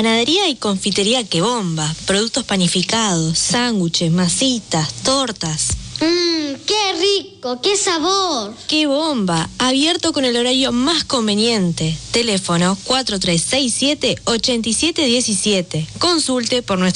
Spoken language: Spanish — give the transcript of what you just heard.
Panadería y confitería Que Bomba. Productos panificados, sándwiches, masitas, tortas. ¡Qué rico! ¡Qué sabor! ¡Qué Bomba! Abierto con el horario más conveniente. Teléfono 4367-8717. Consulte por nuestro